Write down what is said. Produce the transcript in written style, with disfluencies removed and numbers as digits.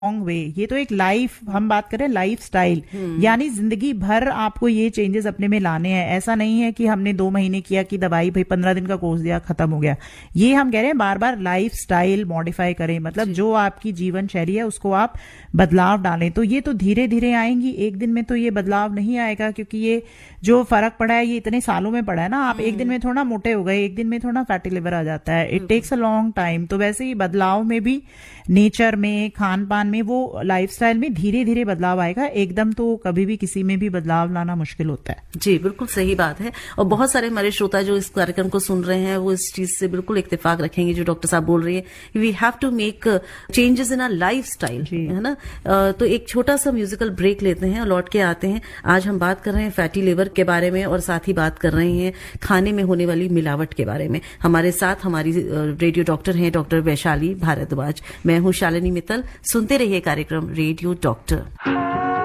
Long way. ये तो एक लाइफ, हम बात करें लाइफ स्टाइल, यानी जिंदगी भर आपको ये चेंजेस अपने में लाने हैं। ऐसा नहीं है कि हमने 2 महीने किया कि दवाई भाई 15 दिन का कोर्स दिया खत्म हो गया। ये हम कह रहे हैं बार बार लाइफ स्टाइल मॉडिफाई करें, मतलब जो आपकी जीवन शैली है उसको आप बदलाव डालें। तो ये तो धीरे धीरे आएंगी, एक दिन में तो ये बदलाव नहीं आएगा, क्योंकि ये जो फर्क पड़ा है ये इतने सालों में पड़ा है ना। आप एक दिन में थोड़ा मोटे हो गए, एक दिन में थोड़ा फैटी लिवर आ जाता है, it takes a long time. तो वैसे ही बदलाव में भी, नेचर में, खान पान में, वो लाइफस्टाइल में धीरे धीरे बदलाव आएगा। एकदम तो कभी भी किसी में भी बदलाव लाना मुश्किल होता है। जी बिल्कुल सही बात है। और बहुत सारे हमारे श्रोता जो इस कार्यक्रम को सुन रहे हैं वो इस चीज से बिल्कुल इत्तेफाक रखेंगे जो डॉक्टर साहब बोल रही है। We have to make changes in our life style, है ना। तो एक छोटा सा म्यूजिकल ब्रेक लेते हैं और लौट के आते हैं। आज हम बात कर रहे हैं फैटी लिवर के बारे में और साथ ही बात कर रहे हैं खाने में होने वाली मिलावट के बारे में। हमारे साथ हमारी रेडियो डॉक्टर हैं डॉक्टर वैशाली भारद्वाज। मैं हूं शालिनी मित्तल। सुनते रहिए कार्यक्रम रेडियो डॉक्टर।